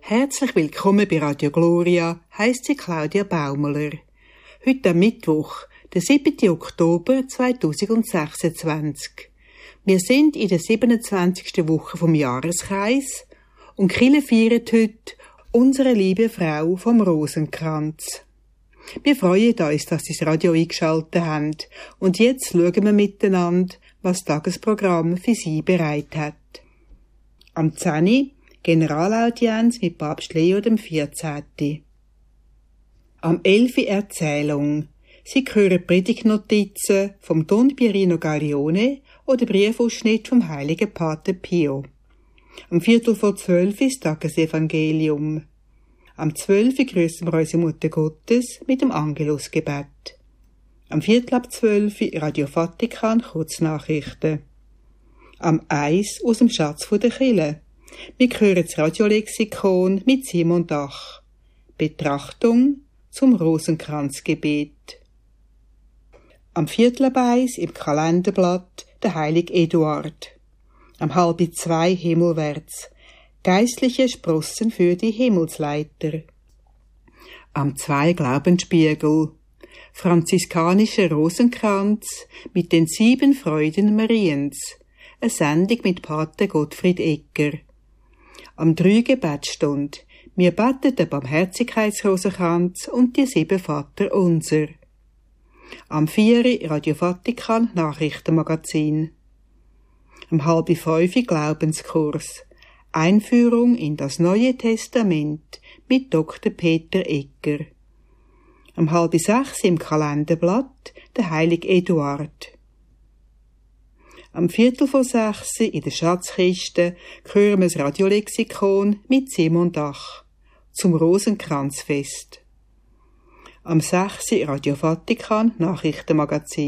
Herzlich willkommen bei Radio Gloria, heisst sie Claudia Baumler. Heute am Mittwoch, der 7. Oktober 2026. Wir sind in der 27. Woche vom Jahreskreis und die Kirche feiert heute unsere liebe Frau vom Rosenkranz. Wir freuen uns, dass Sie das Radio eingeschaltet haben und jetzt schauen wir miteinander, was das Tagesprogramm für Sie bereit hat. Am 10. Generalaudienz mit Papst Leo XIV. Am 11. Erzählung. Sie hören Predigtnotizen vom Don Pierino Gaglione oder Briefausschnitt vom heiligen Pater Pio. Am 11:45 ist Tagesevangelium. Am 12. grüßen wir unsere Mutter Gottes mit dem Angelusgebet. Am 11:45 Radio Vatikan Kurznachrichten. Am 1 aus dem Schatz der Kirche. Wir hören das Radiolexikon mit Simon Dach. Betrachtung zum Rosenkranzgebet. Am 1:15 im Kalenderblatt der heilige Eduard. Am 1:30 himmelwärts. Geistliche Sprossen für die Himmelsleiter. Am 2 Glaubensspiegel. Franziskanischer Rosenkranz mit den 7 Freuden Mariens. Eine Sendung mit Pater Gottfried Egger. Am 3 Gebetsstunde. Wir beten den Barmherzigkeitsrosenkranz und die 7 Vater unser. Am 4 Radio Vatikan Nachrichtenmagazin. Am 4:30 Glaubenskurs. Einführung in das Neue Testament mit Dr. Peter Egger. Am 5:30 im Kalenderblatt der heilige Eduard. Am 5:45 in der Schatzkiste hören wir das Radiolexikon mit Simon Dach zum Rosenkranzfest. Am 6 Radio Vatikan Nachrichtenmagazin.